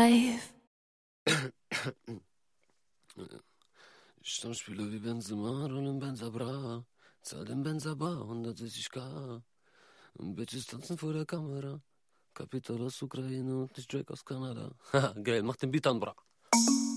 life. Stammspieler wie Benzema, rollen Benza Bra, zahl den Benza Bar, 160k. Bitches tanzen vor der Kamera. Kapital aus Ukraine und nicht Drake aus Kanada. Haha, geil, mach den Beat an, bra.